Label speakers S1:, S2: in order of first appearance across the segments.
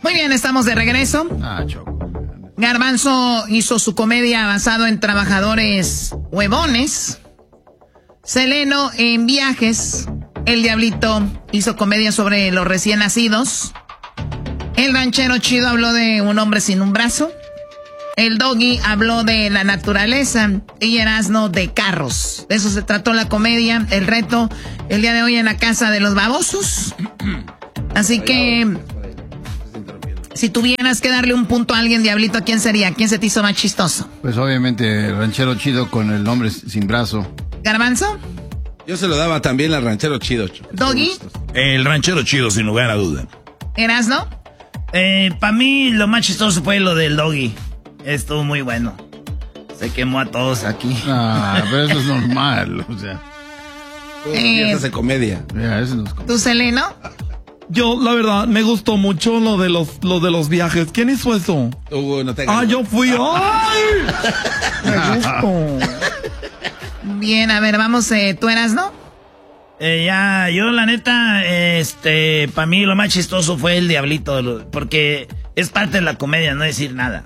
S1: Muy bien, estamos de regreso.
S2: Choco.
S1: Garbanzo hizo su comedia basado en trabajadores huevones. Seleno en viajes. El Diablito hizo comedia sobre los recién nacidos. El Ranchero Chido habló de un hombre sin un brazo. El Doggy habló de la naturaleza. Y Erasmo de carros. De eso se trató la comedia. El reto el día de hoy en la casa de los babosos. Así que... si tuvieras que darle un punto a alguien, Diablito, ¿a quién sería? ¿Quién se te hizo más chistoso?
S2: Pues obviamente el Ranchero Chido con el hombre sin brazo.
S1: ¿Garbanzo?
S3: Yo se lo daba también al Ranchero Chido.
S1: ¿Doggy?
S4: El Ranchero Chido, sin lugar a duda.
S1: ¿Erasmo?
S5: Para mí lo más chistoso fue lo del Doggy. Estuvo muy bueno. Se quemó a todos aquí.
S2: Pero eso es normal, o sea.
S3: Piezas de comedia.
S2: Eso no es comedia.
S1: ¿Tú, Seleno?
S6: Yo, la verdad, me gustó mucho lo de los viajes. ¿Quién hizo eso?
S3: No te hagas.
S6: Yo fui. ¡Ay! Me gustó.
S1: Bien, a ver, vamos, ¿tú Erasmo?
S5: Yo la neta, para mí lo más chistoso fue el Diablito, porque es parte de la comedia, no decir nada.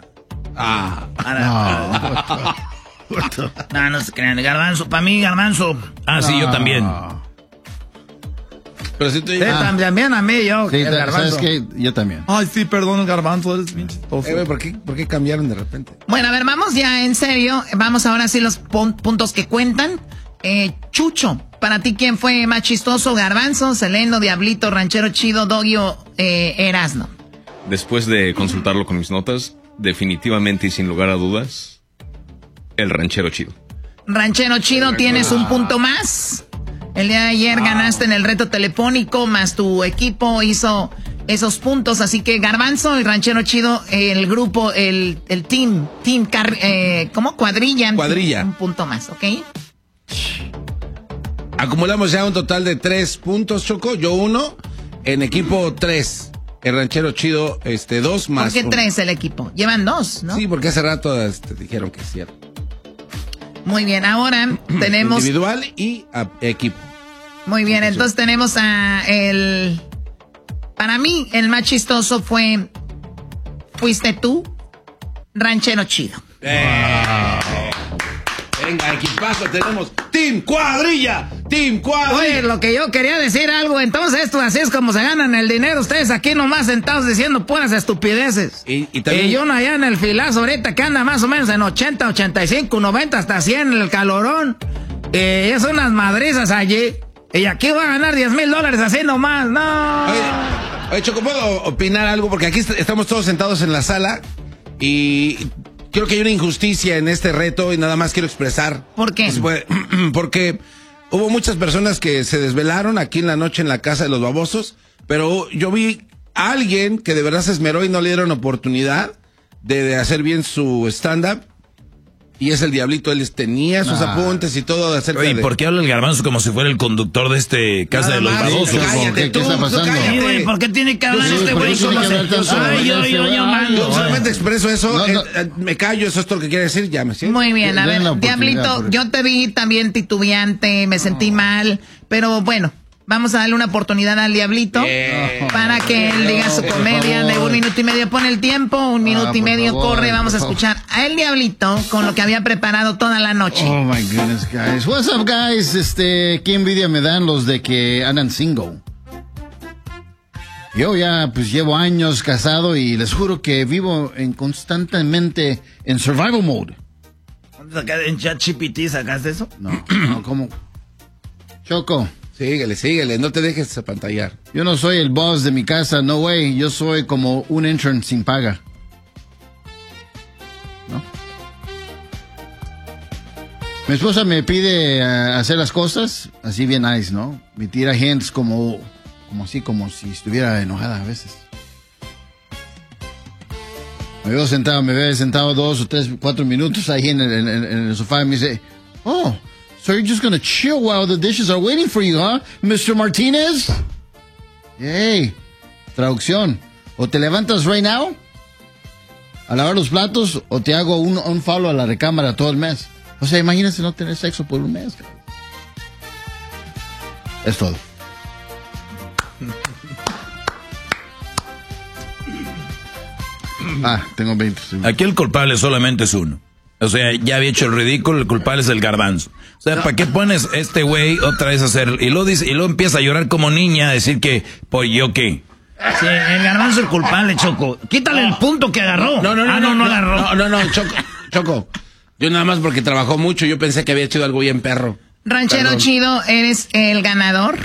S5: No se crean, Garbanzo, para mí Garbanzo.
S4: Sí, yo también.
S3: Pero si tú
S5: también a mí, yo.
S2: Sí, ¿sabes qué? Yo también.
S6: Ay, sí, perdón, Garbanzo, eres bien chistoso.
S3: ¿Por qué cambiaron de repente?
S1: Bueno, a ver, vamos ya en serio. Vamos ahora sí los puntos que cuentan. Chucho, para ti, ¿quién fue más chistoso? Garbanzo, Seleno, Diablito, Ranchero Chido, Doggy o Erasmo.
S7: Después de consultarlo con mis notas, definitivamente y sin lugar a dudas, el Ranchero Chido.
S1: Ranchero Chido, tienes un punto más. El día de ayer ganaste en el reto telefónico, más tu equipo hizo esos puntos. Así que Garbanzo y Ranchero Chido, el grupo, el team, ¿cómo? Cuadrilla.
S3: Cuadrilla.
S1: Un punto más, ¿ok?
S3: Acumulamos ya un total de 3 puntos, Choco. Yo 1, en equipo 3. El Ranchero Chido, 2 más.
S1: ¿Por qué
S3: 1.
S1: 3 el equipo? Llevan 2, ¿no?
S3: Sí, porque hace rato dijeron que es cierto.
S1: Muy bien, ahora tenemos...
S3: individual y equipo.
S1: Muy bien, entonces tenemos para mí, el más chistoso fuiste tú, Ranchero Chido.
S3: Venga, equipazo, tenemos Team Cuadrilla.
S5: Oye, lo que yo quería decir algo, entonces esto así es como se ganan el dinero. Ustedes aquí nomás sentados diciendo puras estupideces.
S3: Y también...
S5: yo allá en el filazo ahorita que anda más o menos en 80, 85, 90, hasta 100 el calorón. Es unas madrizas allí. Y aquí va a ganar $10,000 así nomás, no.
S3: Oye, Choco, ¿puedo opinar algo? Porque aquí estamos todos sentados en la sala y creo que hay una injusticia en este reto y nada más quiero expresar.
S1: ¿Por qué?
S3: Porque hubo muchas personas que se desvelaron aquí en la noche en la casa de los babosos, pero yo vi a alguien que de verdad se esmeró y no le dieron oportunidad de hacer bien su stand-up. Y es el Diablito, él tenía sus apuntes y todo acerca
S4: Oye,
S3: de...
S4: ¿por qué habla el Garbanzo como si fuera el conductor de Casa
S3: Nada
S4: de los
S3: más,
S4: Babosos?
S3: cállate,
S2: ¿Qué está pasando?
S5: Sí, güey, ¿por qué tiene que hablar este güey?
S2: ¿por qué tiene que hablar tanto?
S5: Ay, yo mando.
S3: Yo solamente expreso eso, me callo, eso es todo lo que quiere decir, ya me siento.
S1: Muy bien, a ver,
S2: Den la oportunidad,
S1: Diablito, yo te vi también titubeante, me sentí mal, pero bueno, vamos a darle una oportunidad al Diablito para que él diga su comedia de 1 minuto y medio. Pone el tiempo, 1 minuto y medio corre. Vamos a escuchar a el Diablito con lo que había preparado toda la noche.
S2: Oh my goodness, guys. What's up, guys? Qué envidia me dan los de que andan single. Yo ya pues llevo años casado y les juro que vivo constantemente en survival mode.
S5: ¿En ChatGPT sacaste eso?
S2: No, ¿cómo? Choco.
S3: Síguele, no te dejes apantallar.
S2: Yo no soy el boss de mi casa, no way. Yo soy como un intern sin paga. ¿No? Mi esposa me pide hacer las cosas así bien nice, ¿no? Me tira hints como si estuviera enojada a veces. Me veo sentado 2 o 3, 4 minutos ahí en el sofá y me dice, oh, so you're just gonna chill while the dishes are waiting for you, huh, Mr. Martinez? Hey, traducción. O te levantas right now a lavar los platos o te hago un follow a la recámara todo el mes. O sea, imagínate no tener sexo por un mes. Es todo. Tengo 20. Sí.
S4: Aquí el culpable solamente es uno. O sea, ya había hecho el ridículo, el culpable es el garbanzo. O sea, ¿para qué pones este güey otra vez a hacer? Y luego dice, y luego empieza a llorar como niña, a decir que, pues yo qué.
S5: Sí, el garbanzo es el culpable, Choco. Quítale el punto que agarró.
S3: No
S5: agarró.
S3: No, Choco. Yo nada más porque trabajó mucho, yo pensé que había hecho algo bien perro.
S1: Ranchero
S3: Perdón.
S1: chido, eres el ganador.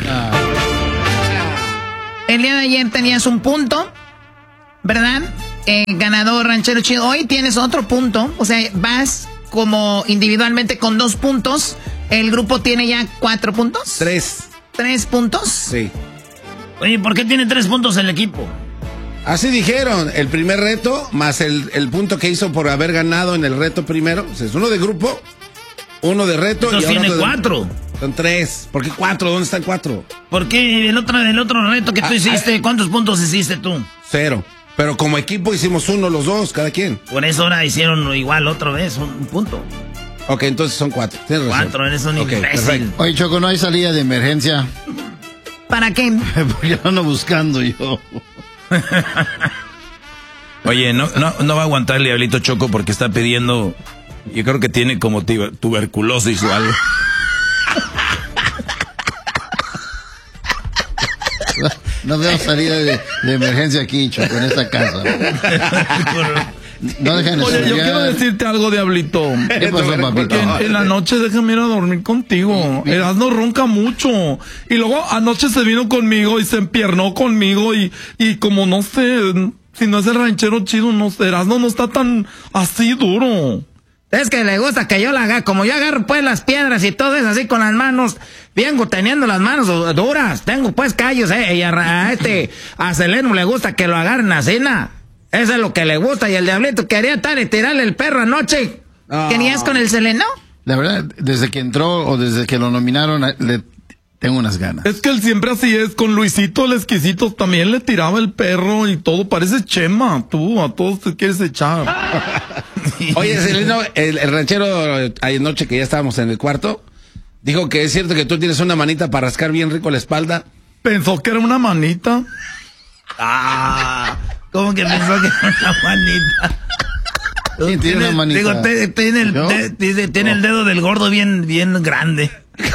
S1: El día de ayer tenías un punto, ¿verdad? Ganador ranchero chido. Hoy tienes otro punto. O sea, vas como individualmente con 2 puntos. El grupo tiene ya 4 puntos.
S3: 3.
S1: 3 puntos.
S3: Sí.
S5: Oye, ¿por qué tiene 3 puntos el equipo?
S3: Así dijeron, el primer reto más el punto que hizo por haber ganado en el reto primero. O sea, es uno de grupo, uno de reto.
S5: Entonces
S3: y ahora
S5: tiene
S3: otro
S5: 4.
S3: Son 3. ¿Por qué 4? ¿Dónde están 4?
S5: ¿Por qué el otro reto que tú hiciste? ¿Cuántos puntos hiciste tú?
S3: 0. Pero como equipo hicimos 1 los dos, cada quien.
S5: Por eso ahora hicieron igual otra vez, un punto.
S3: Ok, entonces son 4. Tienes razón.
S5: 4, eres un imbécil.
S3: Perfecto.
S2: Oye, Choco, no hay salida de emergencia.
S1: ¿Para qué?
S2: Porque ando buscando yo.
S4: Oye, no va a aguantar el diablito Choco porque está pidiendo, yo creo que tiene como tuberculosis o algo.
S2: No veo salida de emergencia aquí, Choco, en esta casa. No dejan
S6: Oye, yo quiero decirte algo, diablito.
S2: ¿Qué pasó, papito?
S6: En la noche déjame ir a dormir contigo. Erasmo ronca mucho. Y luego anoche se vino conmigo y se empiernó conmigo y como no sé, si no es el ranchero chido, no sé, Erasmo no está tan así duro.
S5: Es que le gusta que yo la haga, como yo agarro pues las piedras y todo eso así con las manos, vengo teniendo las manos duras, tengo pues callos, y a Seleno le gusta que lo agarren así, eso es lo que le gusta, y el diablito quería estar y tirarle el perro anoche.
S1: ¿Querías con el Seleno?
S2: La verdad, desde que entró o desde que lo nominaron, le tengo unas ganas.
S6: Es que él siempre así es, con Luisito el exquisito también le tiraba el perro y todo, parece Chema, tú, a todos te quieres echar.
S3: Oye, Seleno, el ranchero anoche que ya estábamos en el cuarto, dijo que es cierto que tú tienes una manita para rascar bien rico la espalda.
S6: Pensó que era una manita.
S5: ¿Cómo que pensó que era una manita?
S2: Sí, tiene una manita.
S5: Digo, tiene el dedo del gordo bien grande.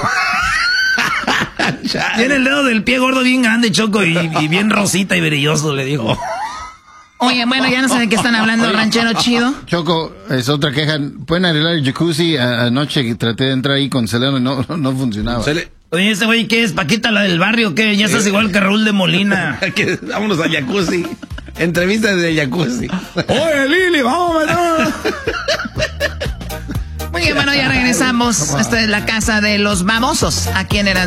S5: Tiene el dedo del pie gordo bien grande, Choco, y bien rosita y brilloso, le digo.
S1: Oye, bueno, ya no sé de qué están hablando, ranchero chido.
S2: Choco, es otra queja. ¿Pueden arreglar el jacuzzi? Anoche que traté de entrar ahí con Seleno y no funcionaba.
S5: Oye, ese güey, ¿qué es? ¿Paquita la del barrio? ¿Qué? Ya estás igual que Raúl de Molina.
S3: Vámonos a jacuzzi. Entrevistas de jacuzzi.
S6: Oye, Lili, vamos a meter.
S1: Muy bien, bueno, ya regresamos. Esta es la casa de los babosos. Aquí en